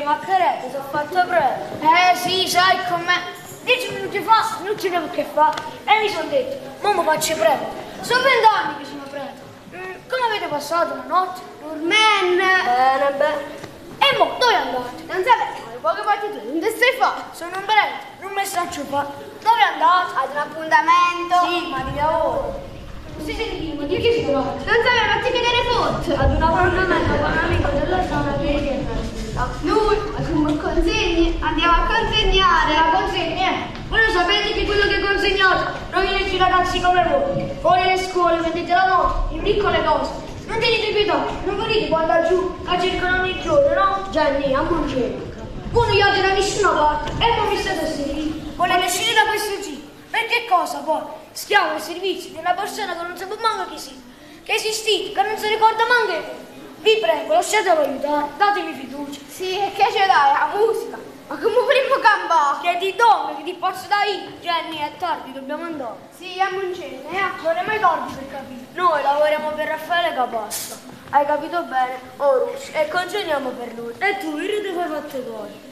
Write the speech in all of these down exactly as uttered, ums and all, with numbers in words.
maccherette, ti ho fatto prendere. Eh sì, sai com'è. Dieci minuti fa, non ci vedo che fa, e mi sono detto, mo mi faccio prendere. Sono vent'anni che sono preso. Mm, come avete passato la notte? Men! Bene, bene. E mo, dove andate? Non sapete, poche partite, non te stai fa? Sono un berretto, non mi sto fa. Dove andate? Ad un appuntamento? Sì, ma di lavoro. Sì, sì, ma di che si trova? Non sapete, ma ti chiedere foto? Ad un appuntamento con un amico della zona che viene. Lui, come consegni? Andiamo a consegnare. La consegna? Voi lo sapete che quello che consegnate rovinate i ragazzi come voi. Fuori le scuole, mettete la notte, in piccole cose. Non tenete pietà, non volete quando giù che cercano ogni giorno, no? Gianni, a buongiorno. Voi non andate da nessuna parte e poi mi state a servire. Volete uscire da questo giro? Per che cosa poi? Stiamo al servizio di una persona che non sa manco chi sia, che esistite, che non si ricorda manco voi. Vi prego, lasciatelo aiutare, datemi fiducia. Sì, e che ce l'hai? La musica. Ma come primo gamba? Che ti do, che ti posso dare io. Gianni, è tardi, dobbiamo andare. Sì, a Moncene, eh? Non è mai tardi per capire. Noi lavoriamo per Raffaele Capassa. Hai capito bene? Orus. E consegniamo per lui. E tu, il te fai fatte cose.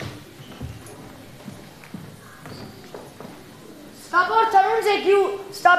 Sta porta non sei più. Sta